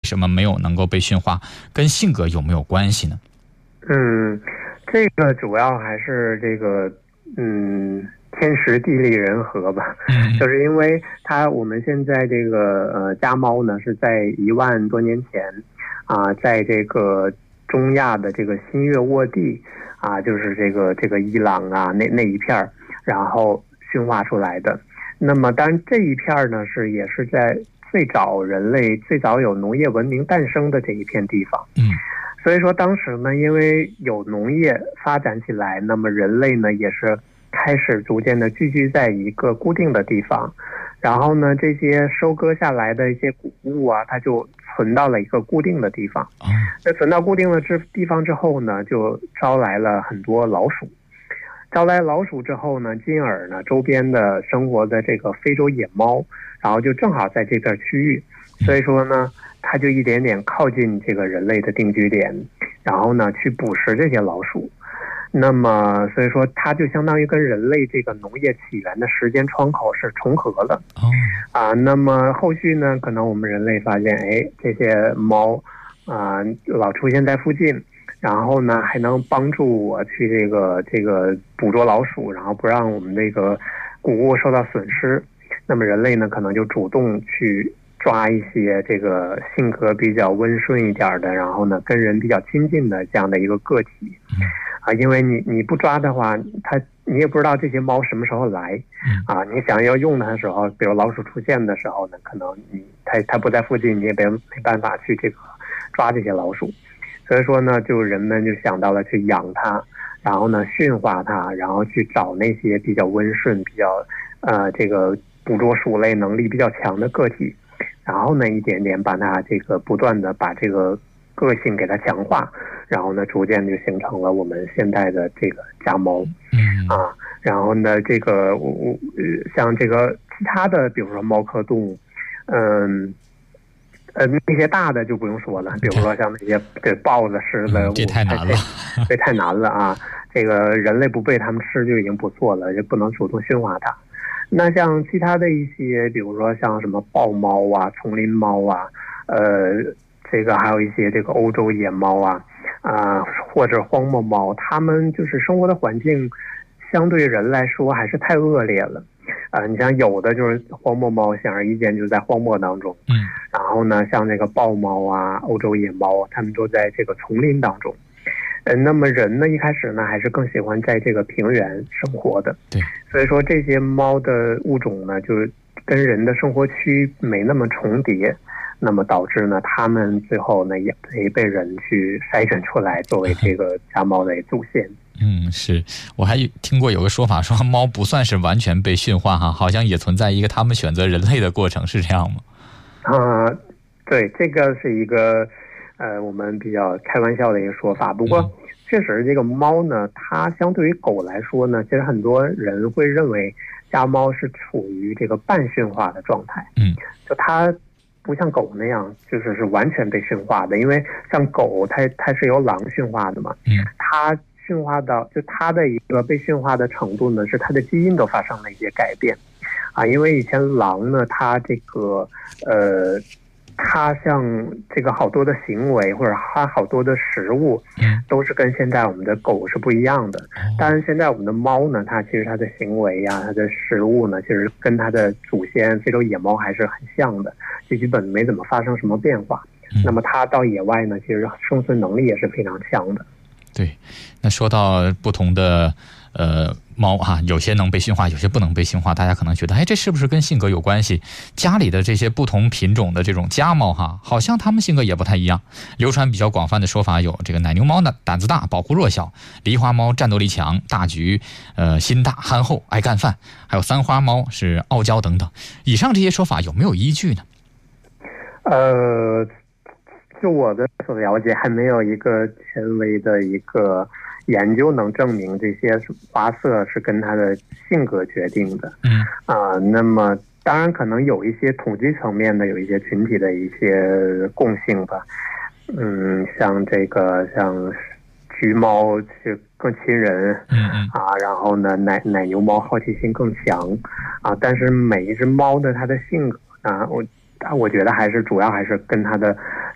什么没有能够被驯化，跟性格有没有关系呢？ 这个主要还是这个天时地利人和吧。就是因为我们现在这个家猫呢是在1万多年前在这个中亚的这个新月沃地就是这个伊朗那一片，然后驯化出来的。那么当然这一片呢也是在人类最早有农业文明诞生的这一片地方。所以说当时呢，因为有农业发展起来，那么人类呢也是开始逐渐的聚居在一个固定的地方，然后呢这些收割下来的一些谷物它就存到了一个固定的地方。那存到固定的地方之后呢，就招来了很多老鼠。招来老鼠之后呢，进而呢周边的生活的这个非洲野猫，然后就正好在这片区域，所以说呢它就一点点靠近这个人类的定居点，然后呢去捕食这些老鼠。那么所以说它就相当于跟人类这个农业起源的时间窗口是重合了。那么后续呢，可能我们人类发现这些猫老出现在附近，然后呢还能帮助我去这个捕捉老鼠，然后不让我们这个谷物受到损失。那么人类呢可能就主动去抓一些这个性格比较温顺一点的，然后呢跟人比较亲近的这样的一个个体。因为你不抓的话，你也不知道这些猫什么时候来。你想要用它的时候，比如老鼠出现的时候呢，可能它不在附近，你也没办法去这个抓这些老鼠。所以说呢，就人们就想到了去养它，然后呢驯化它，然后去找那些比较温顺、比较这个捕捉鼠类能力比较强的个体，然后呢一点点把它这个不断的把这个个性给它强化，然后呢逐渐就形成了我们现在的这个家猫。然后呢这个像这个其他的比如说猫科动物，那些大的就不用说了，比如说像那些豹子、狮子， 这太难了。 这太难了这个人类不被它们吃就已经不错了，就不能主动驯化它。那像其他的一些，比如说像什么豹猫丛林猫这个还有一些这个欧洲野猫或者荒漠猫，它们就是生活的环境相对人来说还是太恶劣了。你像有的就是荒漠猫，显而易见就是在荒漠当中。然后呢，像那个豹猫欧洲野猫，它们都在这个丛林当中。那么人呢，一开始呢还是更喜欢在这个平原生活的。 对， 所以说这些猫的物种呢，就是跟人的生活区没那么重叠，那么导致呢，它们最后呢也可以被人去筛选出来作为这个家猫的祖先。 是，我还听过有个说法，说猫不算是完全被驯化好像也存在一个它们选择人类的过程，是这样吗？ 对，这个是一个我们比较开玩笑的一个说法。不过确实这个猫呢，它相对于狗来说呢，其实很多人会认为家猫是处于这个半驯化的状态。就它不像狗那样是完全被驯化的，因为像狗它是由狼驯化的嘛。它驯化到就它的一个被驯化的程度呢，是它的基因都发生了一些改变因为以前狼呢，它这个它像这个好多的行为或者它好多的食物都是跟现在我们的狗是不一样的。当然现在我们的猫呢，它其实它的行为它的食物呢，其实跟它的祖先非洲野猫还是很像的，就基本没怎么发生什么变化。那么它到野外呢，其实生存能力也是非常强的。 对，那说到不同的猫有些能被驯化，有些不能被驯化，大家可能觉得这是不是跟性格有关系？家里的这些不同品种的这种家猫好像它们性格也不太一样。流传比较广泛的说法有这个奶牛猫呢胆子大，保护弱小；狸花猫战斗力强，大局心大憨厚爱干饭；还有三花猫是傲娇等等。以上这些说法有没有依据呢？ 就我的所了解，还没有一个权威的一个研究能证明这些花色是跟它的性格决定的。那么当然可能有一些统计层面的，有一些群体的一些共性吧。像橘猫是更亲人，然后呢奶牛猫好奇心更强但是每一只猫的它的性格我觉得主要还是跟它的